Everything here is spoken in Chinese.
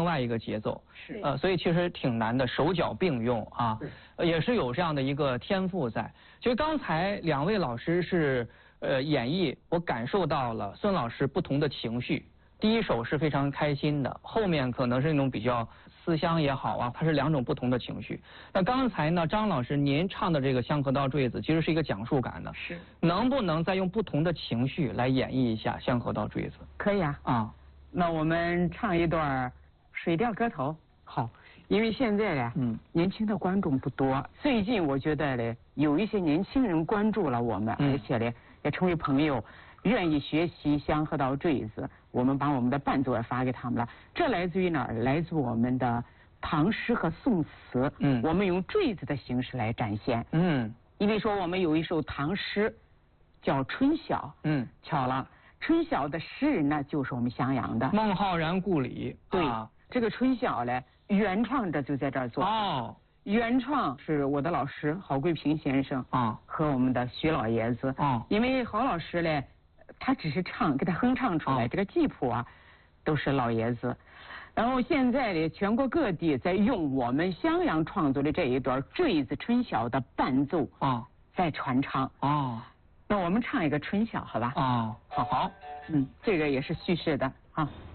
外一个节奏， 是所以其实挺难的，手脚并用啊，也是有这样的一个天赋在。其实刚才两位老师是演绎，我感受到了孙老师不同的情绪。第一首是非常开心的，后面可能是那种比较思乡也好啊，它是两种不同的情绪。那刚才呢，张老师您唱的这个《香河道坠子》其实是一个讲述感的， 是能不能再用不同的情绪来演绎一下《香河道坠子》？ 可以啊。 啊， 那我们唱一段《水调歌头》。好，因为现在呢，年轻的观众不多。最近我觉得呢，有一些年轻人关注了我们，而且呢，也成为朋友，愿意学习《香河道坠子》。我们把我们的伴奏也发给他们了。这来自于哪儿？来自我们的唐诗和宋词。我们用坠子的形式来展现。因为说我们有一首唐诗叫《春晓》。巧了，春晓的诗人呢就是我们襄阳的孟浩然故里。 对，这个《春晓》呢，原创者就在这儿做。 哦， 原创是我的老师郝桂平先生和我们的徐老爷子。因为郝老师呢，他只是唱，给他哼唱出来，这个记谱啊，都是老爷子。然后现在呢，全国各地在用我们襄阳创作的这一段坠子春晓的伴奏在传唱。那我们唱一个春晓，好吧？ 好， 这个也是叙事的啊。